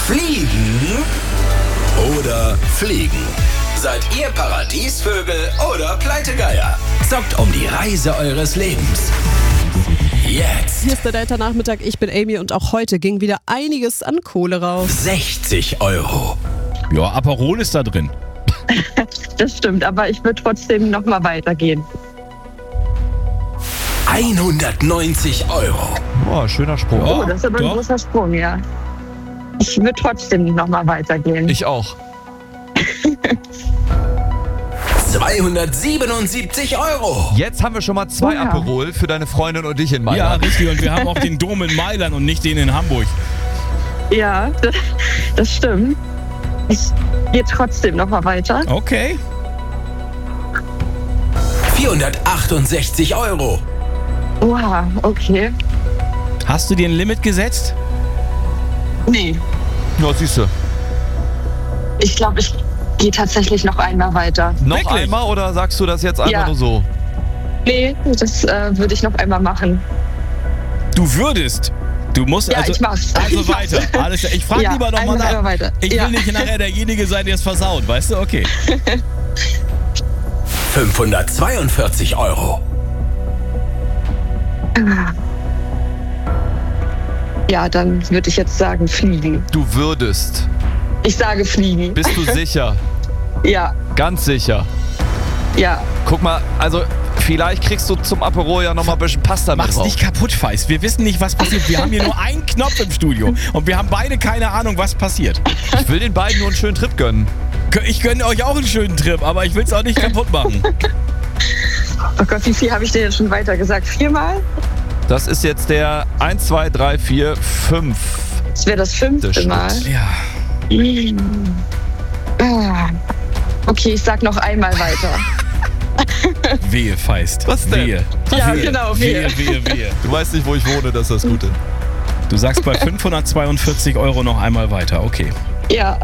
Fliegen oder Fliegen? Seid ihr Paradiesvögel oder Pleitegeier? Zockt um die Reise eures Lebens. Jetzt. Hier ist der Delta-Nachmittag, ich bin Amy und auch heute ging wieder einiges an Kohle raus. 60 Euro. Ja, Aperol ist da drin. Das stimmt, aber ich würde trotzdem nochmal weitergehen. 190 Euro. Boah, schöner Sprung. Oh, das ist aber ein großer Sprung, ja. Ich würde trotzdem nochmal weitergehen. Ich auch. 277 Euro. Jetzt haben wir schon mal 2 Aperol für deine Freundin und dich in Ja, Mailand. richtig. Und wir haben auch den Dom in Mailand und nicht den in Hamburg. Ja, das stimmt. Ich gehe trotzdem nochmal weiter. Okay. 468 Euro. Oha, okay. Hast du dir ein Limit gesetzt? Nee, Ja, siehst du. ich glaube, ich gehe tatsächlich noch einmal weiter. Noch Wirklich? einmal oder sagst du das jetzt einfach Ja. nur so? Nee, das würde ich noch einmal machen. Du würdest. Du musst Ja, ich mach's. Also Ich mach's. weiter. Alles klar. Ich frage Ja, lieber nochmal einmal nach. weiter. Ich Ja. will nicht nachher derjenige sein, der es versaut, weißt du? Okay. 542 Euro. Ja, dann würde ich jetzt sagen fliegen. Du würdest. Ich sage fliegen. Bist du sicher? Ja, Ganz sicher. ja. Guck mal, also vielleicht kriegst du zum Aperol ja nochmal ein bisschen Pasta mit Mach's drauf. nicht kaputt, Feist. Wir wissen nicht, was passiert. Wir haben hier nur einen Knopf im Studio. Und wir haben beide keine Ahnung, was passiert. Ich will den beiden nur einen schönen Trip gönnen. Ich gönne euch auch einen schönen Trip, aber ich will es auch nicht kaputt machen. Oh Gott, wie viel habe ich dir jetzt schon weiter gesagt? 4-mal? Das ist jetzt der 1, 2, 3, 4, 5. Das wäre das 5. Das Mal. stimmt. Ja. Ah. Okay, ich sag noch einmal weiter. Wehe, Feist. Was denn? Wehe. Ja, Wehe. genau, Wehe, wehe. wehe. Du weißt nicht, wo ich wohne, das ist das Gute. Du sagst bei 542 Euro noch einmal weiter. Okay. Ja,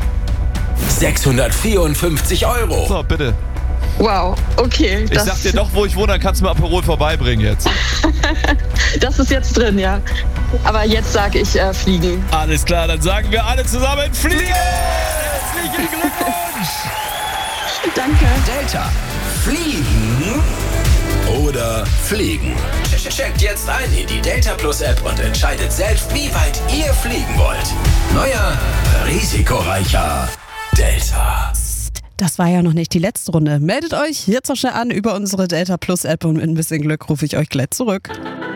654 Euro. So, bitte. wow, okay. Ich sag dir doch, wo ich wohne, dann kannst du mir Aperol vorbeibringen jetzt. Das ist jetzt drin, ja. Aber jetzt sage ich fliegen. Alles klar, dann sagen wir alle zusammen Fliegen! Herzlichen Glückwunsch! Danke. Delta. Fliegen oder fliegen? Checkt jetzt ein in die Delta Plus App und entscheidet selbst, wie weit ihr fliegen wollt. Neuer, risikoreicher Delta. Das war ja noch nicht die letzte Runde. Meldet euch jetzt noch schnell an über unsere Delta Plus App und mit ein bisschen Glück rufe ich euch gleich zurück.